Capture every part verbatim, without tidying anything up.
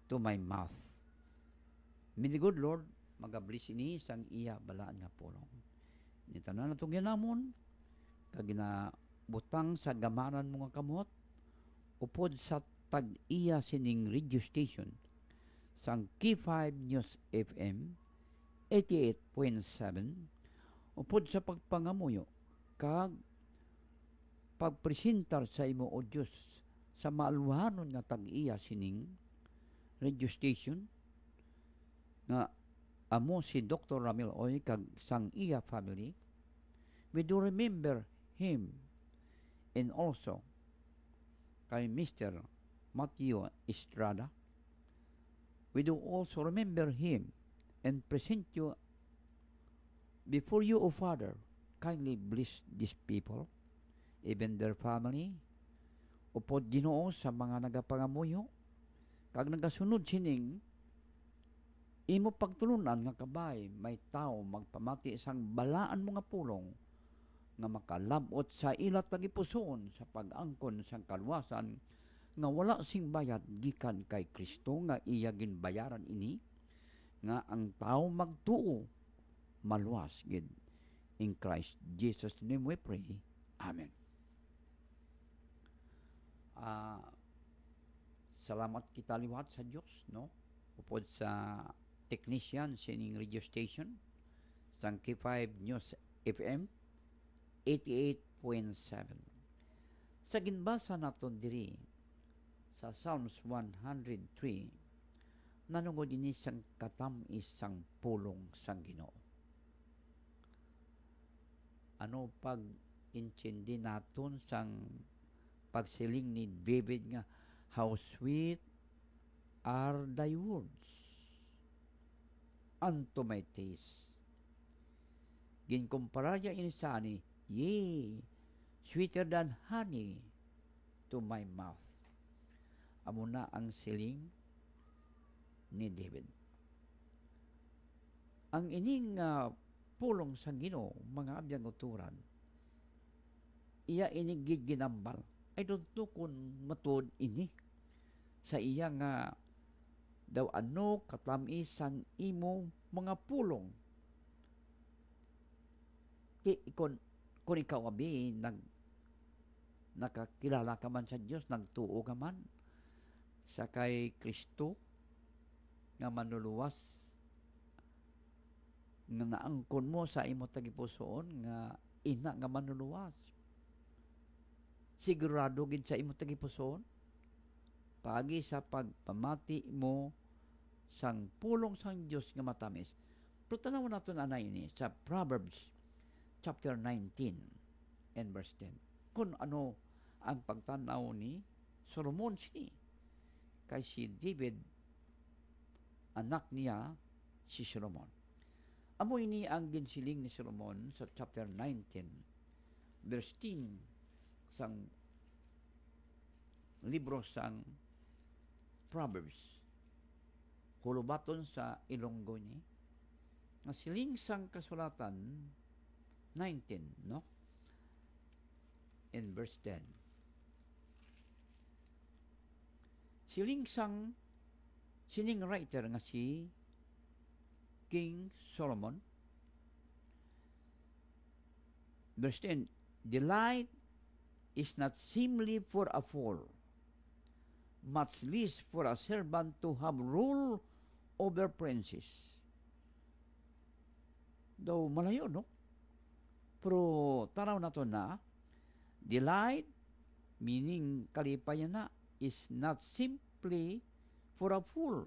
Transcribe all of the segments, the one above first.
to my mouth. May the good Lord, magablis ini sang iya balaan nga pulong. Nito na natong ginamon, kag ginabutang sa gamaran mga kamot, upod sa tag-iya sining radio station, sang K five News F M, eighty-eight point seven, upod sa pagpangamuyo, kag pagpresentar sa imo o Diyos sa maaluhanon nga tag-iya sining radio station, nga amo si Doctor Ramil Oy kag sang iya family, we do remember him, and also kay Mister Matthew Estrada. We do also remember him and present you before you, O Father. Kindly bless these people, even their family, upod Ginoo sa mga nagapangamuyo, kag nagasunod sining imo pagtulunan nga kabay, may tao magpamati sang balaan mga pulong nga makalabot sa ilat tagipuson sa pag-angkon sang kalwasan nga wala sing bayad gikan kay Kristo nga iya ginbayaran ini, nga ang tao magtuo maluwas gid. In Christ Jesus' name we pray. Amen. Uh, salamat kita liwat sa Diyos, no? Upod sa technician sining radio station sang K five News F M eighty-eight point seven. Sa ginbasa naton diri sa Psalms one hundred three, nanungod ini sang katamis sang pulong sang Ginoo. Ano pag intindi naton sang pagsiling ni David nga, how sweet are thy words unto my taste. Ginkumparaya ini sa ani, yea, sweeter than honey to my mouth. Amo na ang siling ni David. Ang ining uh, pulong sa Ginoo, mga abiyang uturan, iya ini gid ginambal. I don't know kung matod ini sa iya nga daw ano katamis sang imo mga pulong. Ki kon kun ikaw abi nag nakakilala ka man sa Dios, nagtuo ka man sa kay Kristo nga manluluwas, nga naangkon mo sa imo tagipusoon nga ina nga manluluwas. Sigurado gid sa imo tagipusoon pagi sa pagpamati mo sang pulong sang Dios nga matamis. Pero tanawon naton anay ni sa Proverbs chapter nineteen and verse ten. Kung ano ang pagtanaw ni Solomon sini kay si David, anak niya si Solomon. Amo ini ang ginsiling ni Solomon sa chapter nineteen verse ten sang libro sang Proverbs. Kulubaton sa Ilonggo ni nga siling sang kasulatan nineteen, no? In verse ten. Siling sang sining writer nga si King Solomon. Verse ten, delight is not seemly for a fool, much less for a servant to have rule over princes. Daw malayo, no? Pero tanaw na to na, delight, meaning kalipayan na, is not simply for a fool.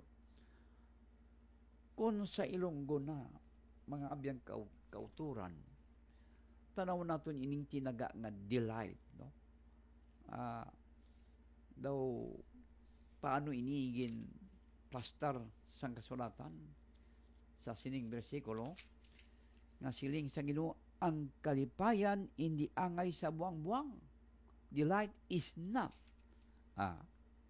Kung sa Ilonggo na, mga abiyang ka- kauturan, tanaw naton ining tinaga nga delight, no? Ah, uh, daw paano inigin pastor sang kasulatan sa sining bersikulo nga siling sa Ginoo, ang kalipayan hindi angay sa buwang-buwang. Delight is not ah,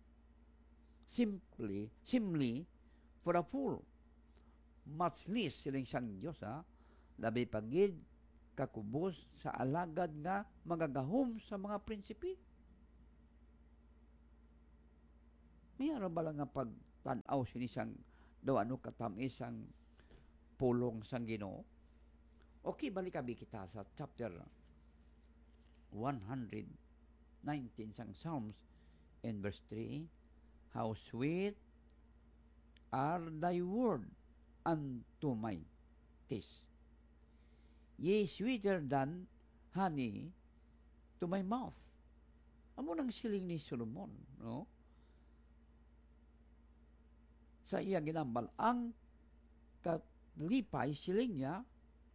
simply simply for a fool, much less siling sang Dios, ha, labi pagid kakubos sa alagad nga magagahom sa mga prinsipi. Mayroon ba lang nga pag tan-aw sini sang daw ano katamis ang pulong sang Ginoo. Okay, balik abi kita sa chapter one nineteen sang Psalms in verse three. How sweet are thy word unto my taste. Yea, sweeter than honey to my mouth. Amo nang siling ni Solomon, no? Sa iya ginambal, ang katlipay siling niya,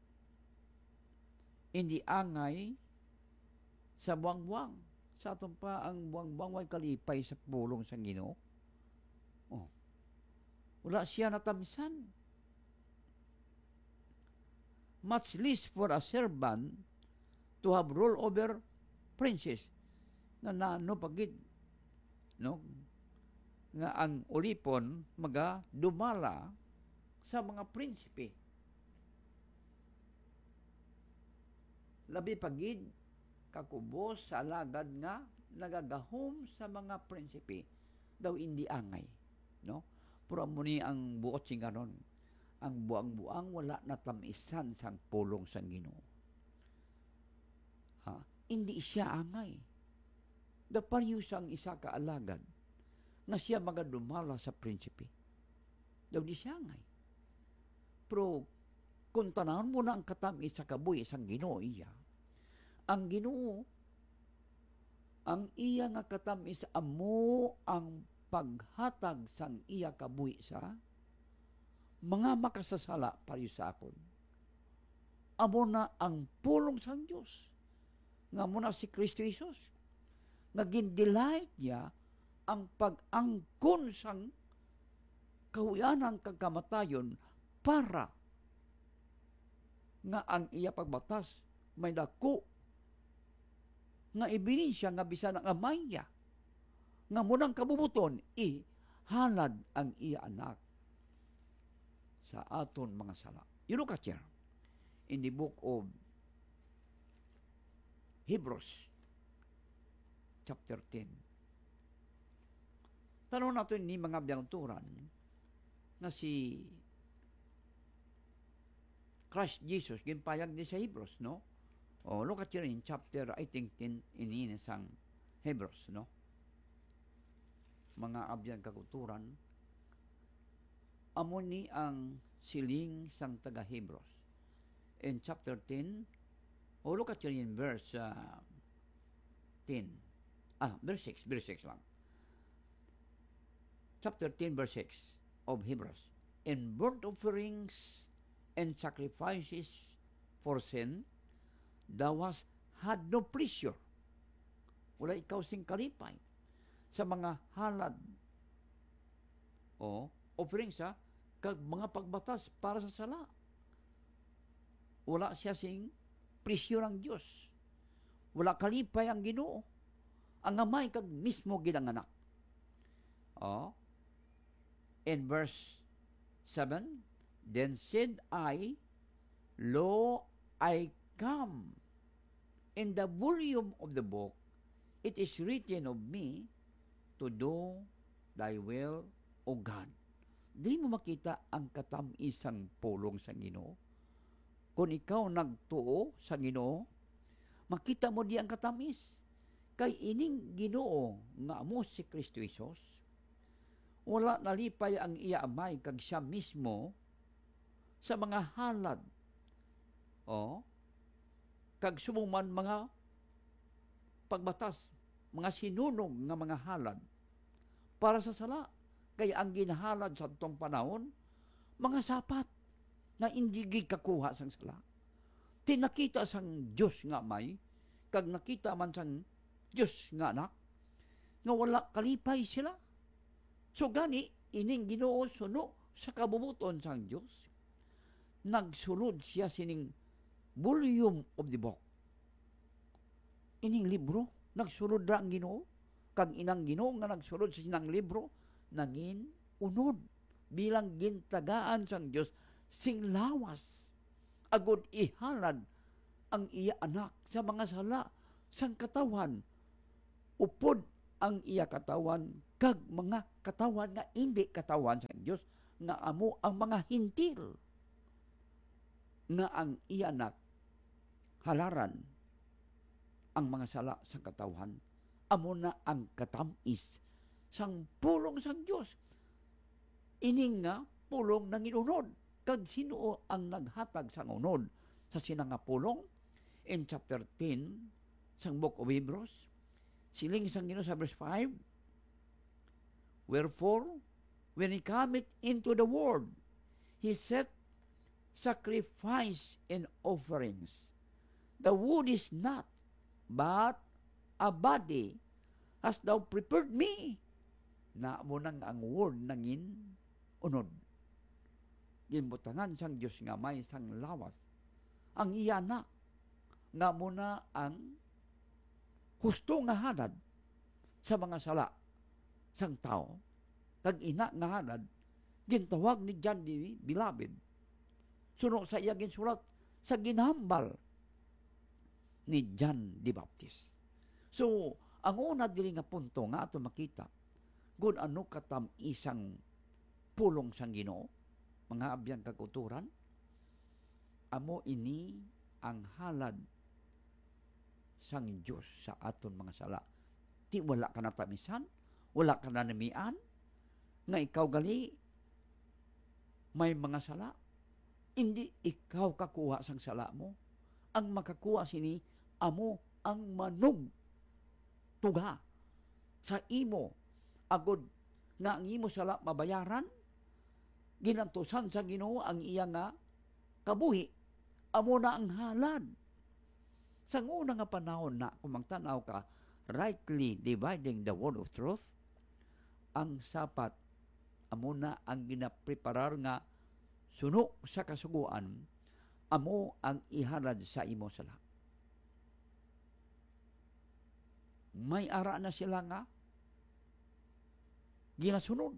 hindi angay sa buwang-buwang. Sa aton pa, ang buwang-buwang way kalipay sa pulong sa Ginoo. Oh. Wala siya natamisan. Much less for a servant to have rule over princes. Na naano pagid, no? Nga ang ulipon maga dumala sa mga prinsipe. Labi pagid kakubos sa alagad nga nagagahom sa mga prinsipe. Daw hindi angay, no? Pero amo ni ang buot sing karon. Ang buang-buang wala natamisan sang pulong sang Ginoo. Ha? Hindi siya angay. Daparyo sang isa ka alagad nga siya magadumala sa prinsipe. Daw di siya angay. Pero kung tanahon mo na ang katamis sa kabuhi sang Ginoo iya, ang Ginoo, ang iya nga katamis amo ang paghatag sang iya kabuhi sa mga makasasala pareho sa akon. Amo na ang pulong sang Dios. Nga mo na si Kristo Jesus. Nga gindelight niya ang pag-angkon sang kahuyanang kagamatayon para nga ang iya pagbatas may dako nga ebidensya nga bisan ang amay niya nga munang kabubuton ihalad ang iya anak sa aton mga sala. You look at here in the book of Hebrews chapter ten. Tanong natin ni mga biyangturan na si Christ Jesus ginpayag ni sa Hebrews, no? Oh, look at here in chapter, I think, ten, in sang Hebrews, no? Mga abyan kakulturan, amo ni ang siling sang taga Hebrews. In chapter ten, oh, look at here in verse uh, ten. Ah, verse six, verse six lang. Chapter ten, verse six of Hebrews. In burnt offerings and sacrifices for sin, thou hast had no pleasure. Wala ikaw sing kalipay sa mga halad o offerings ha, kag mga pagbatas para sa sala. Wala siya sing pleasure ang Diyos. Wala kalipay ang Ginoo. Ang amay kag mismo ginanganak. Oh. In verse seven, then said I, Lo, I come. In the volume of the book, it is written of me to do thy will, O God. Di mo makita ang katamisang pulong sa Ginoo. Kung ikaw nagtuo sa Ginoo, makita mo di ang katamis. Kay ining Ginoo nga mo si Kristo Jesus, wala nalipay ang iya amay kag siya mismo sa mga halad. O, kag sumuman mga pagbatas, mga sinunog nga mga halad para sa sala. Kaya ang ginahalad sa itong panahon, mga sapat na hindi kakuha sang sala. Tinakita sang Diyos nga may, kag nakita man sang Diyos nga anak, nga wala kalipay sila. So gani, ining Ginoo suno sa kabubuton sang Diyos, nagsulod siya sining volume of the book. Ining libro, nagsulod ra ang Ginoo, kag inang Ginoo nga nagsulod sa sinang libro, nangin unod bilang gintagaan sang Diyos sing lawas agud ihalad ang iya anak sa mga sala sang katawan upod ang iya katawan kag mga katawan nga hindi katawan sa Dios nga amo ang mga hintil nga ang iya anak halaran ang mga sala sa katawan amo na ang katamis sang pulong sang Dios. Ining nga pulong nang inunod kag sino ang naghatag sang unod sa sina nga pulong in chapter ten sang book of Hebrews. Siling sang Ginoo sa verse five, wherefore, when he cometh into the world, he set sacrifice and offerings. The wood is not, but a body hast thou prepared me. Na mo nang ang word nangin unod. Ginbutangan sang Diyos nga may sang lawas. Ang iya anak, nga muna ang husto nga hanad sa mga sala sang tao, kag ina nga hanad, gintawag ni John di Beloved. Suno sa iya ginsulat sa ginhambal ni John the Baptist. So, ang una dili nga punto nga ato makita, kung ano katam isang pulong sang Ginoo, mga abiyang kaguturan, amo ini ang halad sang Diyos sa aton mga sala. Ti wala ka natamisan, wala ka nanamian, nga ikaw gali, may mga sala, hindi ikaw kakuha sang sala mo. Ang makakuha sini, amo ang manug tuga sa imo, agod nga ang imo sala mabayaran, ginantusan sa Ginoo ang iya nga kabuhi, amo na ang halad. Sa una nga panahon na, kung magtanaw ka, rightly dividing the word of truth, ang sapat, amo na ang ginapreparar nga suno sa kasuguan, amo ang ihalad sa imo sala. May ara na sila nga ginasunod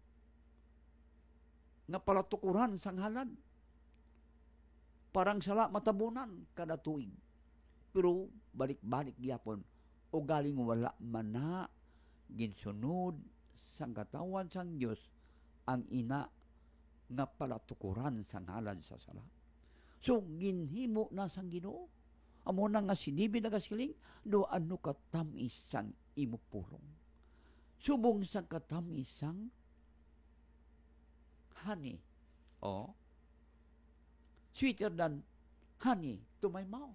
nga palatukuran sang halad. Parang sala matabunan kada tuig. Pero balik-balik gyapon o galing wala man na ginsunod sang katawan sang Dios ang ina nga palatukuran sang halad sa sala. So ginhimo na sang Ginoo, amo na nga sinibi na kasiling, do ano katamis sang imo pulong. Subong sang katamis sang honey. Oh, sweeter than honey to my mouth.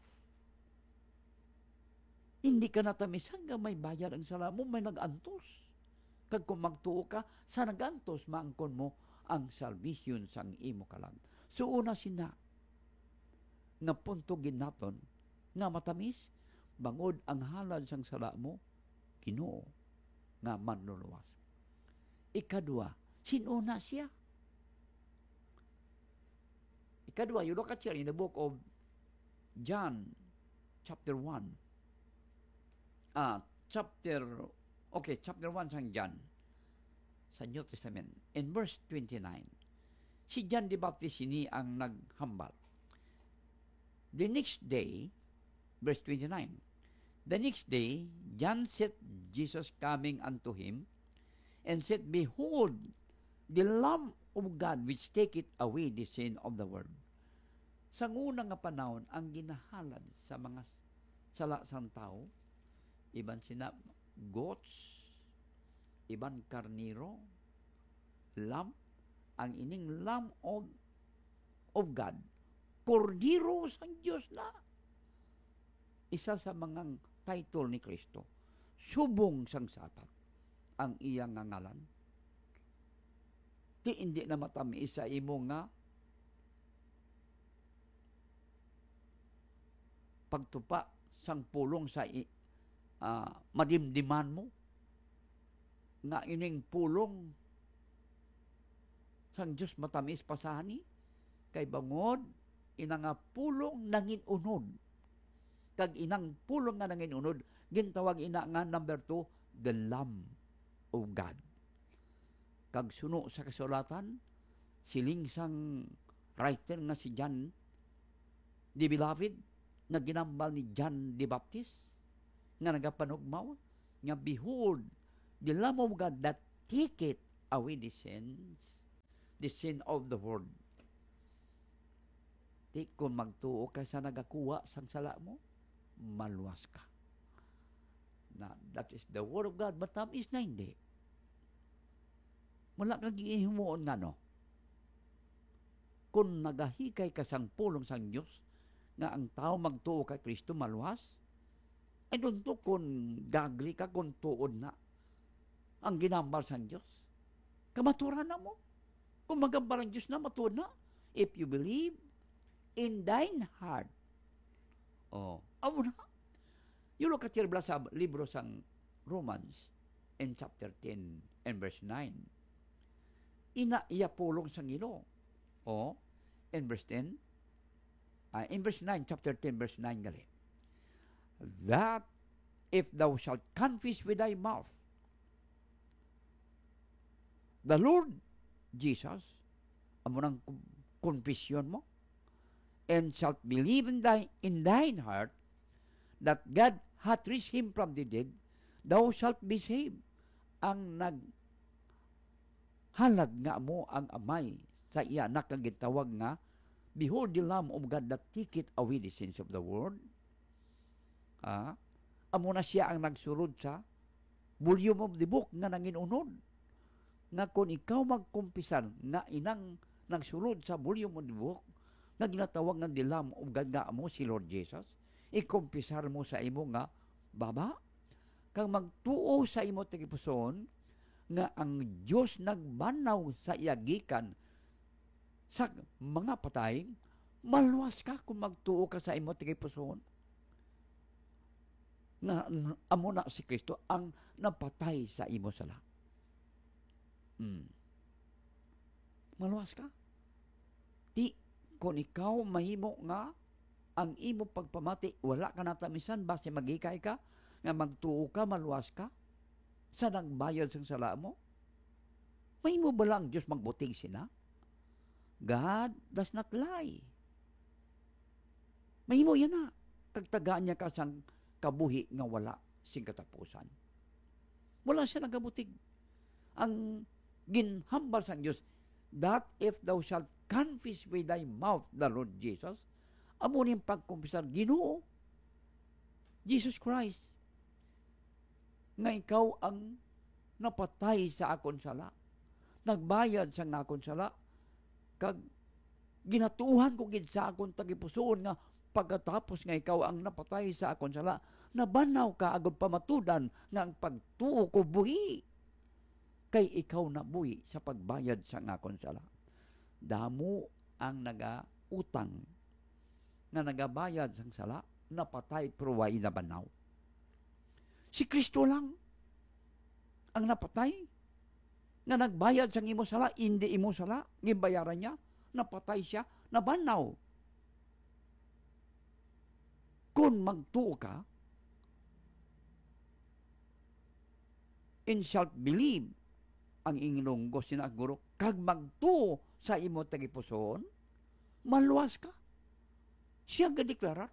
Hindi ka natamisan nga may bayar ang sala mo, may nag-antos. Kag kung magtuo ka, sa nag-antos, maangkon mo ang salvation sang imo kalag. So una sina, nga punto ginaton, nga matamis, bangod ang halad sang sala mo, Ginoo nga manluluwas. Ikadua, sinuna siya. Ikadua, you look at here in the book of John, chapter one. Ah, chapter, okay, chapter one sang John, sa New Testament, in verse twenty-nine. Si John the Baptist ini ang naghambal. The next day, verse twenty-nine, the next day, John said Jesus coming unto him, and said, behold, the Lamb of God which taketh away the sin of the world. Sa unang nga panahon, ang ginahalad sa mga sala sang tao, iban sina goats, iban karniro, lamb, ang ining Lamb of, of God, kordiro sang Diyos na. Isa sa mga title ni Kristo, subong sang sapat ang iyang nga ngalan. Di hindi na matamis sa imo nga pagtupa sang pulong sa uh, madimdiman mo, nga ining pulong sang Diyos matamis pasani, kay bangod ina nga pulong nangin unod. Kag inang pulong nga nangin unod, gintawag ina nga number two, the Lamb of God. Kag suno sa kasulatan, siling sang writer nga si John the Beloved, na ginambal ni John the Baptist, nga nagapanugmaw, nga behold, the Lamb of God that taketh away the sins, the sin of the world. Di kung magtuo ka sa nagakuha sang sala mo, maluwas ka. Na, that is the word of God, but tamis na hindi. Wala kang gihimuon nga no. Kung nagahikay ka sang pulong sang Diyos, nga ang tao magtuo kay Kristo maluwas, ay doon to kung gagli ka, kung tuod na ang ginambal sang Diyos. Kamaturan na mo. Kung magambal ang Diyos na, matuod na. If you believe in thine heart. Oh, amo na. You look at your sa libro sang Romans in chapter ten and verse nine. Ina iya pulong sang Ginoo. Oh, in verse ten, uh, in verse nine, chapter ten, verse nine gali. That if thou shalt confess with thy mouth the Lord Jesus, amo nang confession mo, and shalt believe in, thy, in thine heart that God hath raised him from the dead, thou shalt be saved. Ang naghalad nga mo ang amay sa iya nakagitawag nga, behold the Lamb of God that taketh away the sins of the world. Ah, amo na siya ang nagsurod sa volume of the book nga nanginunod. Nga kung ikaw magkumpisan nga inang nagsurod sa volume of the book, na ginatawag nga the Lamb of God nga mo si Lord Jesus, ikumpisar mo sa imo nga baba, kang magtuo sa imo tagipuson nga ang Diyos nagbanaw sa iyagikan sa mga patay, maluwas ka kung magtuo ka sa imo tagipuson nga amo na si Kristo ang napatay sa imo sala. Hmm. Maluwas ka. Di kung ikaw mahimo nga ang imo pagpamati, wala ka natamisan, base magikay ka, nga magtuo ka, maluwas ka, sa nagbayad sang sala mo? Mahimo ba lang Diyos magbuting sina? God does not lie. Mahimo yan na. Tagtagaan niya ka sang kabuhi nga wala sing katapusan. Wala siya nagabutig. Ang ginhambal sang Diyos, that if thou shalt confess with thy mouth the Lord Jesus, amo niyang pagkumpisar, Ginoo, Jesus Christ, nga ikaw ang napatay sa akon sala, nagbayad sa akon sala, kag ginatuhan ko gid sa akon tagipusoon nga pagkatapos nga ikaw ang napatay sa akon sala, nabanaw ka agad pamatudan nga ang pagtuo ko buhi, kay ikaw na buhi sa pagbayad sa akon sala. Damo ang nagautang na nagabayad sang sala, napatay pero way nabanaw. Si Kristo lang ang napatay, nga nagbayad sang imo sala, hindi imo sala, gibayaran niya, napatay siya, nabanaw. Kung magtuo ka, and shalt believe, ang inglonggo sinaguro, kag magtuo sa imo tagipuson, maluwas ka. Siya gadeklarar.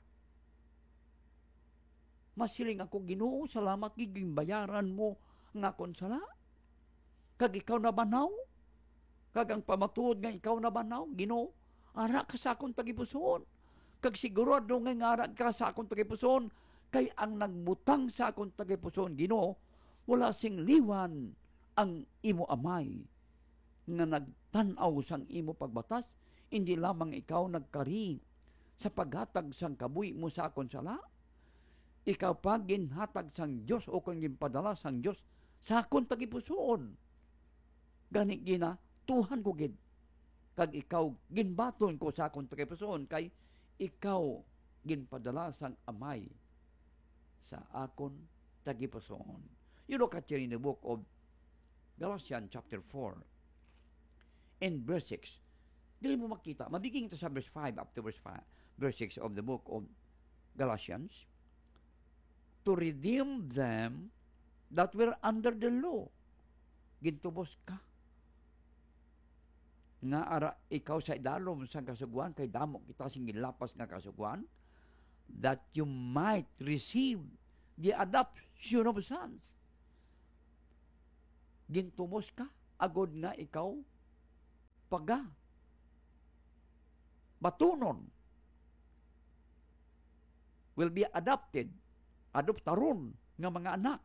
Masiling ako, Ginoo, salamat giging bayaran mo nga konsala. Kag ikaw na banaw, kag ang pamatuod nga ikaw na banaw, Ginoo, ara ka sa akong tagipuson. Kag sigurado nga nga ara ka sa akong tagipuson, kay ang nagbutang sa akong tagipuson, Ginoo, wala sing liwan ang imo amay nga nagtanaw sang imo pagbatas, hindi lamang ikaw nagkari sa paghatag sang kabuhi mo sa akon sala, ikaw pa ginhatag sang Diyos o kung ginpadala sang Diyos sa akon tagipusoon. Gani gina, tuhan ko gid. Kag ikaw ginbaton ko sa akon tagipusoon, kay ikaw ginpadala sang amay sa akon tagipusoon. You look at here in the book of Galatians chapter four and verse six. Dili mo makita, mabiging ito sa verse five up to verse five, verse six of the book of Galatians, to redeem them that were under the law. Gintubos ka. Nga ara ikaw sa idalom sa kasugwan, kay damo kita sing gilapas nga kasugwan, that you might receive the adoption of sons. gintumos ka, agod nga ikaw, paga, batunon, will be adopted, adoptaron nga mga anak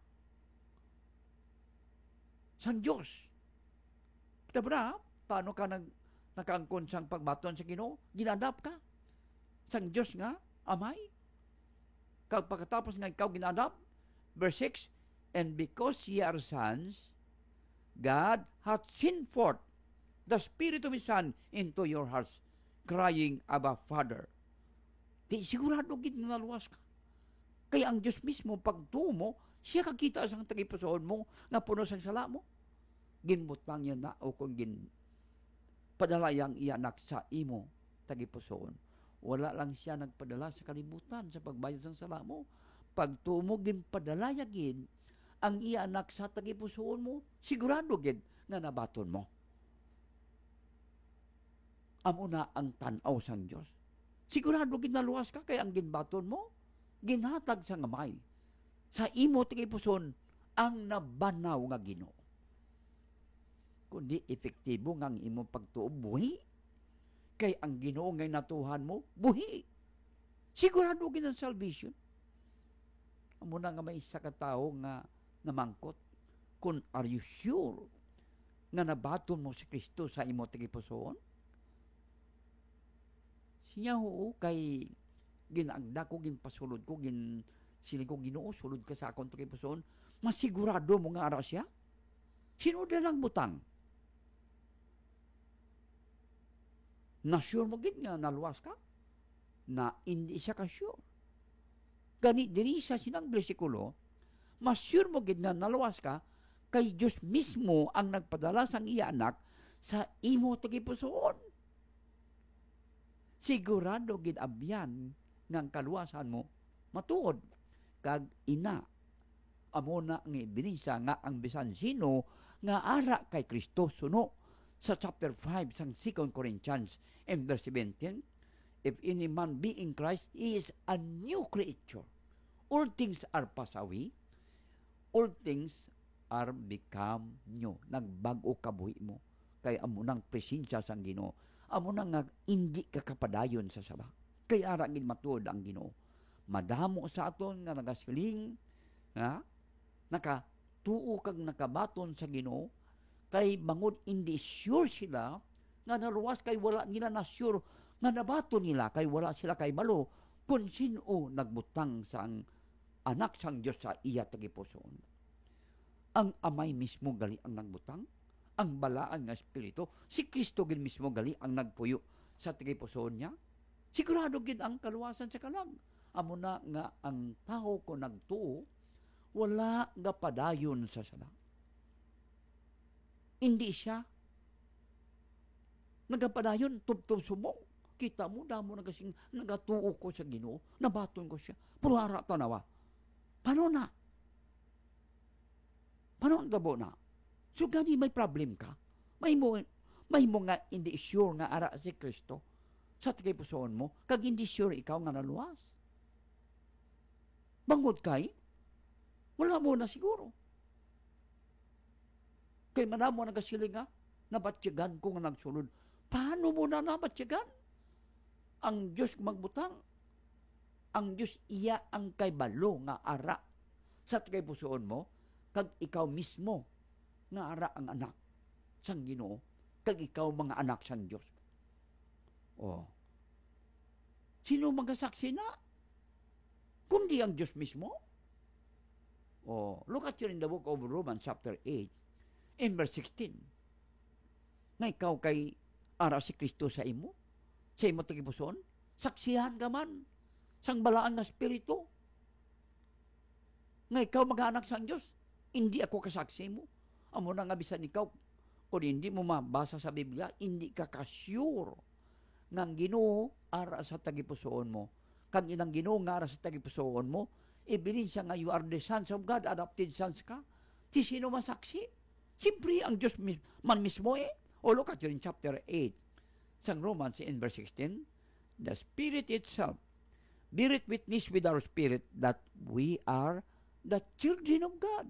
sang Diyos. Kita ba, paano ka nag, nakaangkon sang pagbaton sa Ginoo? Ginadap ka sang Diyos nga, amay. Kag pagkatapos nga ikaw ginadap, verse six, and because ye are sons, God hath sent forth the Spirit of His Son into your hearts, crying, Abba, Father. Di sigurado gid nga naluwas ka. Kaya ang Diyos mismo, pagtuo mo, siya kakita sa tagipusoon mo, nga puno sang sala mo. Ginbutang yan na, o kung gin, padalayang iyanak sa imo, tagipusoon. Wala lang siya nagpadala sa kalibutan sa pagbayad sang sala mo. Pagtuo mo, ginpadalaya gid, ang iyanak sa tagipusoon mo, sigurado gid nga nabaton mo. Amo na ang tanaw sang Diyos. Sigurado ginaluwas ka, kaya ang ginbaton mo, ginhatag sa ngamay. Sa imo tagipusoon, ang nabanaw nga Ginoo. Kundi epektibo nga ang imo pagtuo, buhi. Kay ang Ginoo ngay natuhan mo, buhi. Sigurado gid ang salvation. Amo na nga may isa ka tawo nga namangkot, kung are you sure nga nabaton mo si Kristo sa imo tagipusoon? Siya ho, kay ginagda ko, ginpasulod ko, gin siling ko Ginoo, sulod ka sa akong tagipusoon, masigurado mo nga ara siya? Sino na lang butang? Na sure mo gid nga naluwas ka? Na hindi siya ka sure. Gani diri sa sinang bersikulo, mas sure mo gid nga naluwas ka, kay Diyos mismo ang nagpadala sang iya anak sa imo tagipusoon. Sigurado gid abyan nga ang kaluwasan mo matuod. Kag ina, amo na nga ibinisa nga ang bisan sino nga ara kay Kristo suno sa chapter five sang Second Corinthians and verse seventeen, if any man be in Christ, he is a new creature. All things are passed away, all things are become new. Nagbago kabuhi mo. Kay amo nang presensya sang Ginoo. Amo nang nga hindi ka kapadayon sa saba. Kay ara gid matuod ang Ginoo. Madamo sa aton nga nagasiling, nga nakatuo kag nakabaton sa Ginoo, kay bangod hindi sure sila nga naluwas, kay wala nila na sure nga nabaton nila, kay wala sila kay balo kung sino nagbutang sa ang anak sang Diyos sa iya tagipusoon. Ang amay mismo gali ang nagbutang, ang balaan nga espiritu, si Kristo gid mismo gali ang nagpuyo sa tagipusoon niya. Sigurado gid ang kaluwasan sa kalag. Amo na nga ang tao ko nagtuo, wala nga padayon sa sala. Hindi siya nagapadayon, tubtob sumo. Kita mo, damo nagasing nagatuo ko sa Ginoo, nabaton ko siya. Puro ara tanawa. Paano na? Paano ang tabo na? So gani may problem ka? May mo, may mo nga hindi sure nga ara si Kristo sa tagipusoon mo, kag hindi sure ikaw nga naluwas. Bangod kay, wala mo na siguro. Kay manamo nagasiling nga, nabatsyagan ko nga nagsulod. Paano mo na nabatsyagan? Ang Diyos magbutang. Ang Diyos iya ang kay balo nga ara sa tagipusoon mo, kag ikaw mismo nga ara ang anak sang Ginoo, kag ikaw mga anak sang Diyos. Oh. Sino magasaksi na? Kundi ang Diyos mismo. Oh, look at you in the book of Romans chapter eight in verse sixteen. Nga ikaw kay ara si Kristo sa imo, sa imo tagipusoon, saksihan ka man sang balaan nga espiritu. Nga ikaw mag-anak sang Diyos, hindi ako kasaksi mo. Amo na nga bisan ikaw, kung hindi mo mabasa sa Biblia, hindi ka ka-sure nga ang Ginoo ara sa tagipusoon mo. Kag inang Ginoo nga ara sa tagipusoon mo, ibilin siya nga you are the sons of God, adopted sons ka. Ti sino masaksi? Siyempre ang Diyos man mismo eh. O look at you in chapter eight, sang Romans in verse sixteen, the Spirit itself beareth witness with our spirit that we are the children of God.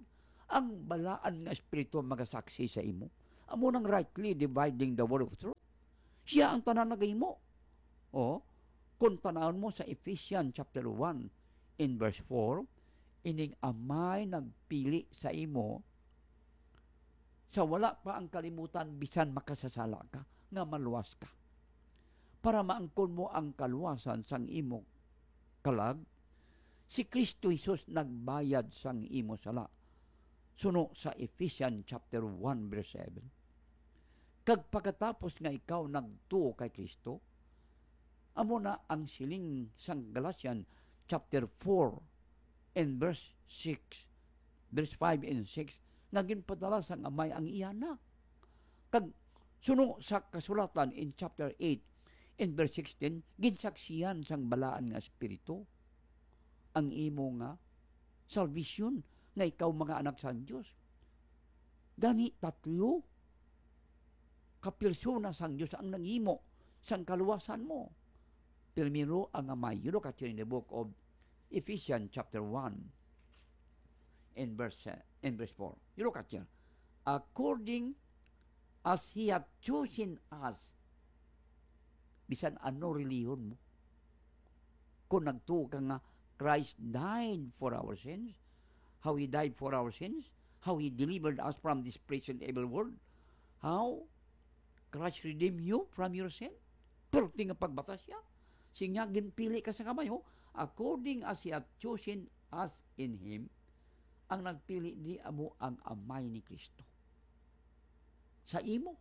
ang balaan nga espiritu magasaksi sa imo. Amo nang rightly dividing the word of truth. Siya ang tanan nagahimo. O, kung tanawon mo sa Ephesians chapter one in verse four, ining amay nagpili sa imo sa wala pa ang kalimutan bisan makasasala ka nga maluwas ka. Para maangkon mo ang kaluwasan sang imo kalag, si Kristo Jesus nagbayad sang imo sala. Suno sa Ephesians chapter one verse seven. Kag pagkatapos nga ikaw nagtuo kay Kristo, amo na ang siling sang Galatians chapter four and verse six, verse five and six, naging padala sang amay ang iyana. Kag suno sa kasulatan in chapter eight and verse sixteen, ginsaksiyan sang balaan nga espiritu ang imo nga salvation nga ikaw mga anak sa Diyos. Gani tatlo kapersona sang Diyos ang nangimo sang kaluwasan mo. Primero ang amay. You look at in the book of Ephesians chapter one in verse, uh, in verse four. You look at here. According as He hath chosen us, bisan ano reliyon mo, kung nagtuo ka nga, Christ died for our sins, how He died for our sins, how He delivered us from this present evil world, how Christ redeemed you from your sin. Perti nga pagbatas siya. Siya ginpili ka sa kamay, oh, according as He hath chosen us in Him, ang nagpili di amo ang amay ni Kristo. Sa imo.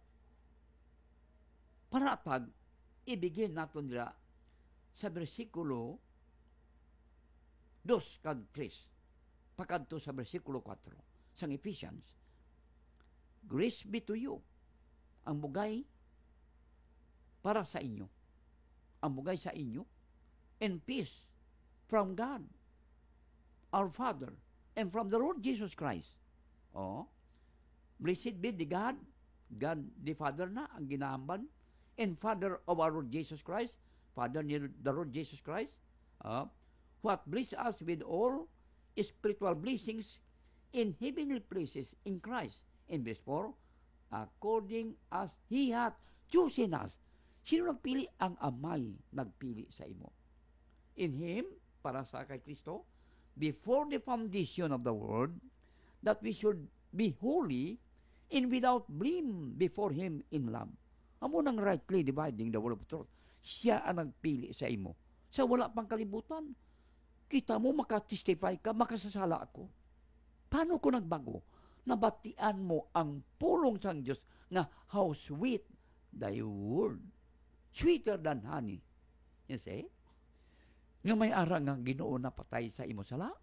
Paratag, ibigin natin nila sa versikulo two kag three, pakadto sa versikulo four, sang Ephesians. Grace be to you. Ang bugay para sa inyo. Ang bugay sa inyo. And peace from God, our Father, and from the Lord Jesus Christ. Oh, blessed be the God, God the Father na, ang ginaamban, and Father of our Lord Jesus Christ, Father ni the Lord Jesus Christ, uh, who hath blessed us with all spiritual blessings in heavenly places in Christ. In verse four, according as He hath chosen us. Sino nagpili? Ang amay nagpili sa imo. In Him, para sa kay Kristo, before the foundation of the world, that we should be holy and without blame before Him in love. Amo nang rightly dividing the word of truth. Siya ang nagpili sa imo. Sa wala pang kalibutan, kita mo, makatestify ka, makasasala ako. Paano ko nagbago? Nabatian mo ang pulong sang Diyos nga how sweet thy word. Sweeter than honey. You see? Nga may ara nga Ginoo na patay sa imo sala.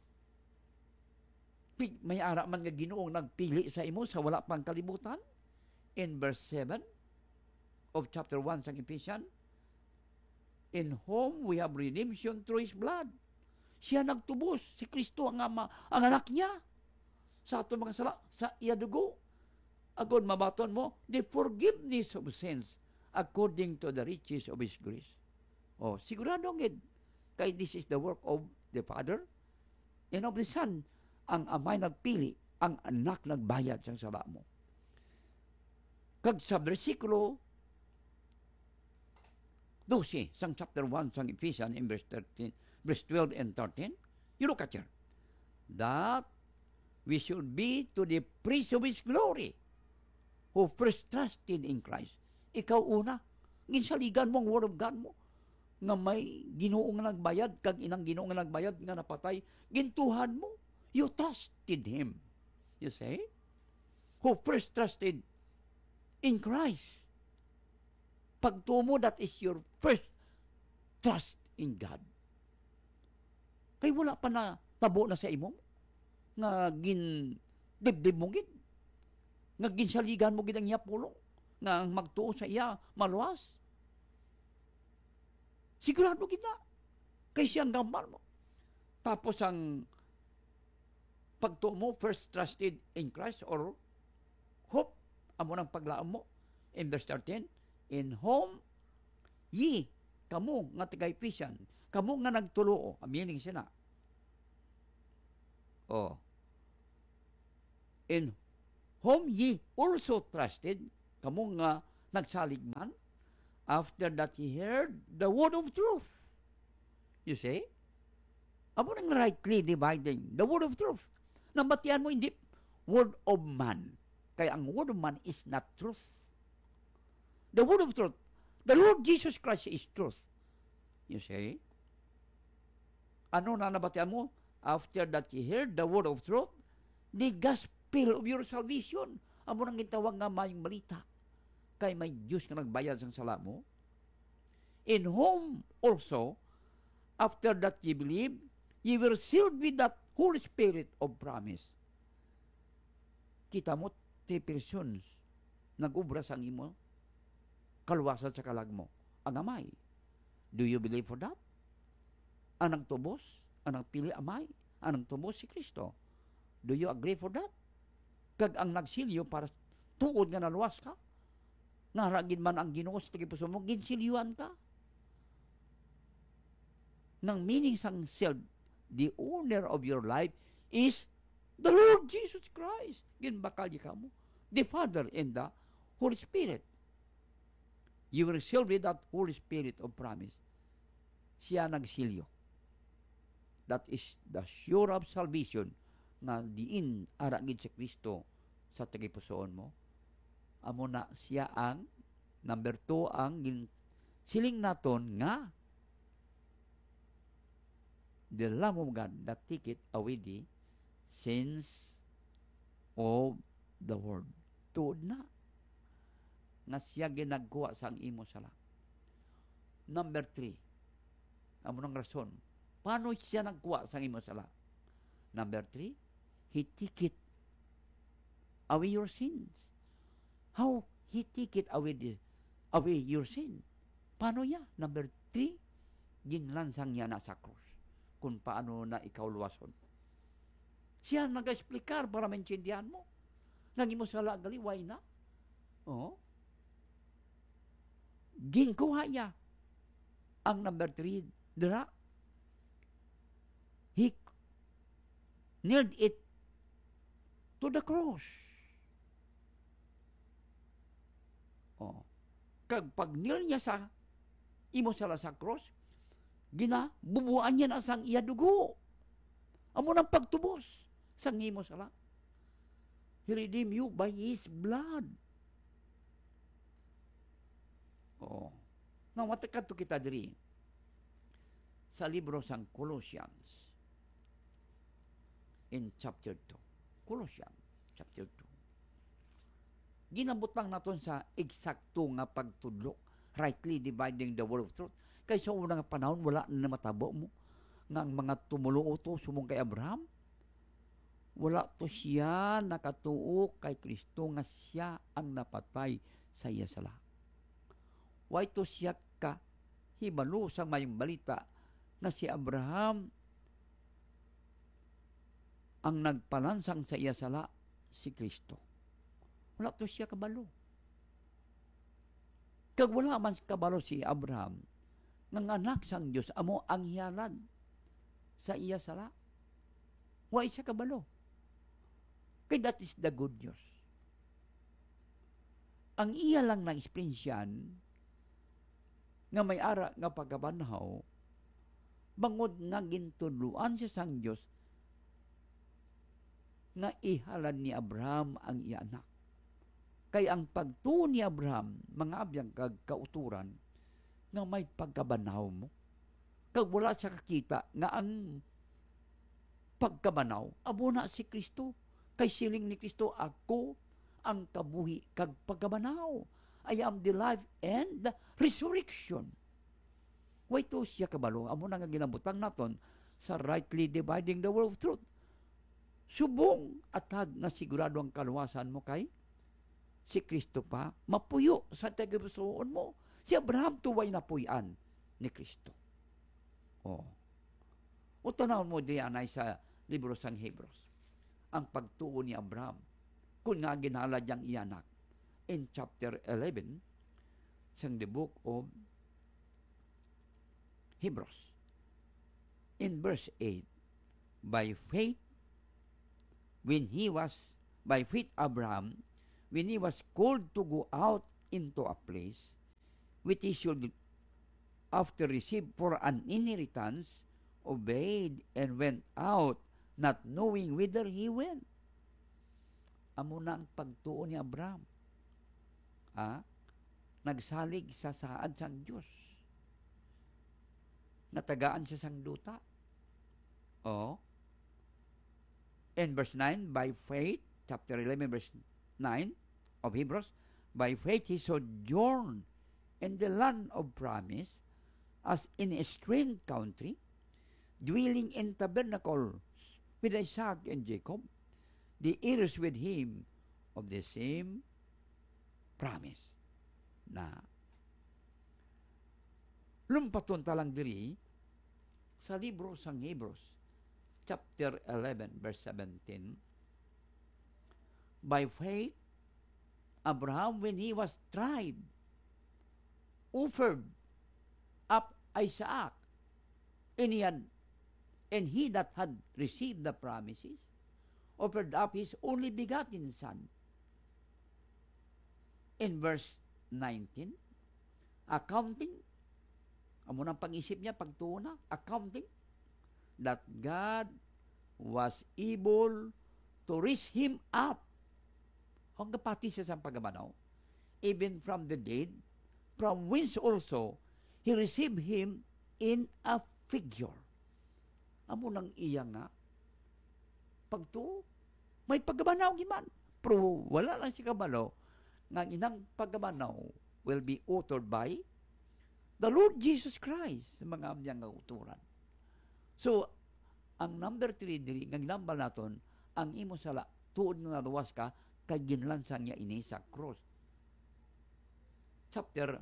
May ara man nga Ginoo nagpili sa imo sa wala pang kalibutan. In verse seven of chapter one sa Ephesians, in whom we have redemption through His blood. Siya nagtubos, si Kristo ang ama, ang anak niya. Sa ato mga sala, sa iya dugo. Agod mabaton mo, the forgiveness of sins according to the riches of His grace. Oh, sigurado ngid, kay this is the work of the Father and of the Son. Ang amay nagpili, ang anak nagbayad sa sala mo. Kag sa versikulo twelve, sang chapter one, sang Ephesians, in verse thirteen, verse twelve and thirteen, you look at here. That we should be to the praise of His glory, who first trusted in Christ. Ikaw una, ginsaligan mo ang word of God mo, nga may Ginoo nga nagbayad, kag inang Ginoo nga nagbayad, nga napatay, gintuhan mo. You trusted Him. You say? Who first trusted in Christ. Pagtumo, that is your first trust in God. Kay wala pa na tabo na sa imo, nga gin dibdib mo gid, nga ginsaligan mo gid ang iya pulong, nga magtuo sa iya maluwas. Sigurado gid na kay siyang gambar mo. Tapos ang pagtuo mo, first trusted in Christ or hope, amo nang paglaom mo. In verse thirteen, in whom ye, kamo nga taga-Ephesians, kamo nga nagtuloo, meaning sina. Oh. in whom ye also trusted, kamo nga nagsalig man, after that ye heard the word of truth. You see? Amo nang rightly dividing the word of truth. Nambatian mo, hindi word of man. Kaya ang word of man is not truth. The word of truth, the Lord Jesus Christ is truth. You see? Ano na nabatian mo? After that ye heard the word of truth, the gospel of your salvation. Amo nang gitawag nga mayong balita. Kay may Diyos nga nagbayad sang sala mo. In whom also, after that ye believe, ye were sealed with that Holy Spirit of promise. Kita mo, three persons nag-ubra sang imo, kaluwasan sa kalag mo. Ang amay. Do you believe for that? Ang nagtubos, ang nagpili amay, ang nagtubos si Kristo. Do you agree for that? Kag ang nagsilyo para tuod nga naluwas ka, nga ragin man ang Ginoo sa tagipuso mo, ginsilyuan ka. Nang meaning sang sealed, the owner of your life is the Lord Jesus Christ. Ginbakal di ka mo. The Father and the Holy Spirit. You were sealed with that Holy Spirit of promise. Siya nagsilyo. That is the sure of salvation nga diin aragid si Kristo sa tagipusoon mo. Amo na siya ang number two ang siling naton nga the Lamb of God that taketh away the sins of the world. Tuod na nga siya ginagkuha sa ang imo sala. Number three, amo nang rason, paano siya nagkuha sa ang imo sala? Number three, He take it away your sins. How He take it away, the, away your sin? Paano ya? Number three, ginlansang niya na sa krus kung paano na ikaw luwason. Siya nag-explicar para maintindihan mo. Naging mo sala gali, why na? Oh. Ginkuha niya. Ang number three, dira, He nailed it to the cross. Oh. Kag pag-nail niya sa imo sala sa cross, gina, bubuan niya na sang iya dugo. Amo nang pagtubos sang imo sala. He redeemed you by His blood. Oh. Now, matakad to kita diri sa libro sang Colossians in chapter two. Colossians chapter two. Ginabot lang naton sa eksakto nga pagtudlo, rightly dividing the word of truth. Kay sa unang panahon, wala na matabo mo nga ang mga tumuluo to sumong kay Abraham. Wala to siya nakatuo kay Kristo nga siya ang napatay sa iya sala. Why to siya ka hibalo sa mayong balita nga si Abraham ang nagpalansang sa iya sala si Kristo. Wala to siya kabalo. Kag wala man kabalo si Abraham ng anak sang Diyos, amo ang hiyalan sa iya sala. Why siya kabalo? Kay that is the good news. Ang iya lang na experiensyan nga may ara nga pagkabanhaw, bangod nga gintuluan siya sang Diyos nga ihalan ni Abraham ang iya anak. Kay ang pagtuo ni Abraham, mga abyang kag kauturan, nga may pagkabanaw mo. Kag wala sa kakita nga ang pagkabanaw, abo na si Kristo. Kay siling ni Kristo, ako ang kabuhi kag pagkabanaw. I am the life and the resurrection. Why to siya kabalo? Amo na nga ginabutang naton sa rightly dividing the word of truth. Subong atag nga sigurado ang kaluwasan mo kay si Kristo pa, mapuyo sa tagipusoon mo. Si Abraham tuway napuyan ni Kristo. Oh. O tanawon mo diyan ay sa libro sang Hebrews. Ang pagtuo ni Abraham, kung nga ginhalad niyang iyanak, in chapter eleven, sang the book of Hebrews. In verse eight, by faith, when he was By faith, Abraham, when he was called to go out into a place which he should after receive for an inheritance, obeyed and went out, not knowing whither he went. Amo na ang pagtuo ni Abraham. Ah, nagsalig sa saad sang Diyos. Natagaan siya sang duta. Oh. In verse nine, by faith, chapter eleven, verse nine of Hebrews, by faith he sojourned in the land of promise, as in a strange country, dwelling in tabernacles with Isaac and Jacob, the heirs with him of the same promise. Na lumpaton talang diri sa libro sang Hebrews, chapter eleven, verse seventeen. By faith, Abraham, when he was tried, offered up Isaac, and he, had, and he that had received the promises offered up his only begotten son. In verse nineteen, accounting, amo nang pag-isip niya, pagtuna, accounting, that God was able to raise him up, hanggang pati siya sa pagabanaw, even from the dead, from whence also he received him in a figure. Amo nang iya nga, pagtuo, may pagabanaw giman. Pero wala lang si kabalo, nga inang pagabanaw will be uttered by the Lord Jesus Christ sa mga amyang nga uturan. So, ang number three diri, nga ginambal naton, ang imo sala, tuod nga naluwas ka, kay ginlansang niya ini sa cross. Chapter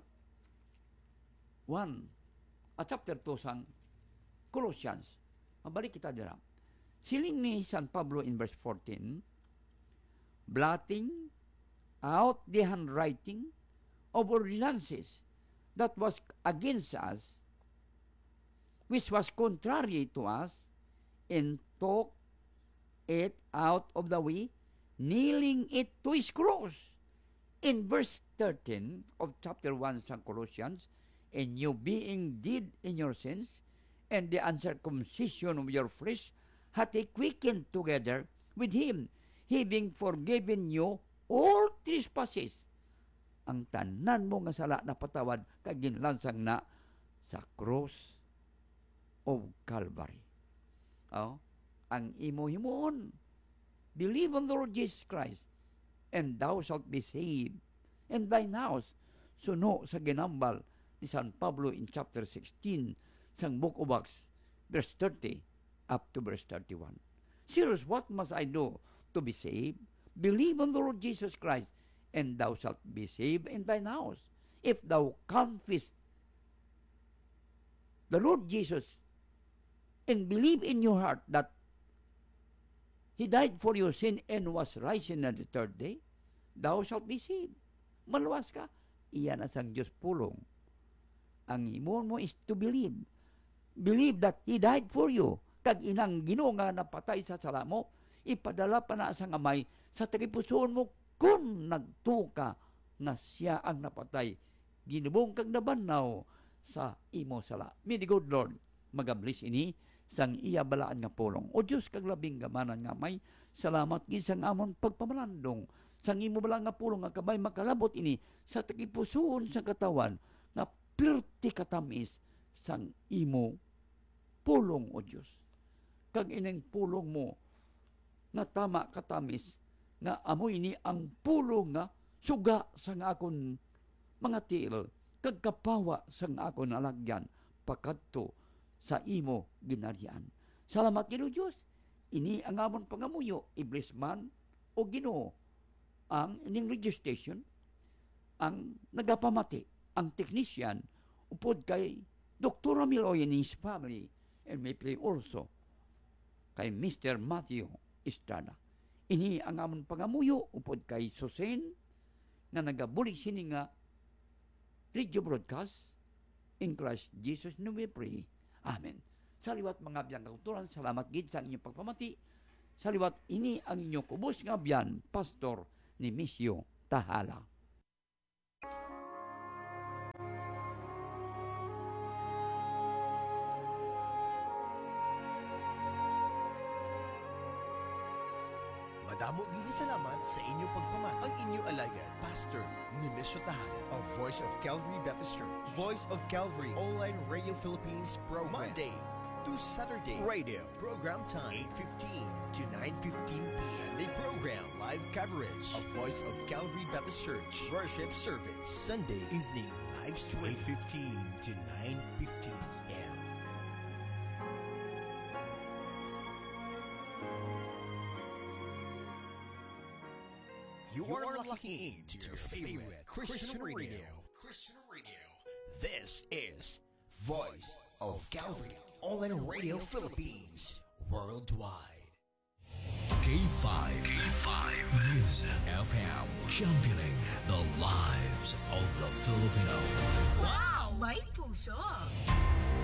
one, at chapter two sang Colossians. Mabalik kita dira. Siling ni San Pablo in verse fourteen, blotting out the handwriting of ordinances that was against us, which was contrary to us, and took it out of the way, nailing it to his cross. In verse thirteen of chapter one sa Colossians, and you being dead in your sins, and the uncircumcision of your flesh, hath he quickened together with him, having forgiven you all trespasses. Ang tanan mo nga sala na patawad, kaginlansang na sa cross of Calvary. Oh, ang imo himuon, believe on the Lord Jesus Christ, and thou shalt be saved, and thine house. Suno sa ginambal ni San Pablo in chapter sixteen, sang Book of Acts, verse thirty, up to verse thirty-one. Serious, what must I do to be saved? Believe on the Lord Jesus Christ, and thou shalt be saved in thine house. If thou confess the Lord Jesus, and believe in your heart that He died for your sin and was risen on the third day, thou shalt be saved. Maluwas ka, iyan as ang Diyos pulong. Ang imon mo is to believe. Believe that He died for you. Kag inang Ginoo nga napatay sa sala mo, ipadala pa na sa ngamay sa tagipusoon mo kung nagtuka nga siya ang napatay. Ginubong kag nabanaw sa imo sala. May good Lord, magablis ini sang iya balaan nga pulong. O Diyos, kag labing gamanan nga may, salamat gisang amon pagpamalandong. Sang imo balaan nga pulong nga kabay makalabot ini sa tagipusoon sa katawan nga pirti katamis sang imo pulong, o Diyos. Kag ineng pulong mo nga tama katamis nga amo ini ang pulong nga suga sang akon mga tiil, kag kapawa sang akon alagyan pakadto sa imo ginarian. Salamat Ginoo Dios. Ini ang amon pangamuyo, iblis man o Ginoo, ang ining registration, ang nagapamati, ang technician, upod kay Doctor Ramil and his family, and may play also kay Mister Matthew Estrada. Ini ang amon pangamuyo, upod kay Susen, na nagabulig sini nga radio broadcast, in Christ Jesus name we pray. Amen. Sa liwat mga biyang kauturan, salamat gid sa inyong pagpamati Sa liwat ini ang inyo kubos nga biyan, Pastor Nemesio Tahala. Madamo gini salamat sa inyo pagpamat. Ang inyo alayan, Pastor Nemesio Tahala of Voice of Calvary Baptist Church, Voice of Calvary Online Radio Philippines program. Monday to Saturday radio program time eight fifteen to nine fifteen p m. Sunday program live coverage of Voice of Calvary Baptist Church worship service. Sunday evening live stream eight fifteen to nine fifteen p m. You are locking into your favorite Christian radio. Christian radio. This is Voice of Calvary Online Radio Philippines worldwide. K five. K five. News F M. Championing the lives of the Filipino. Wow! May puso!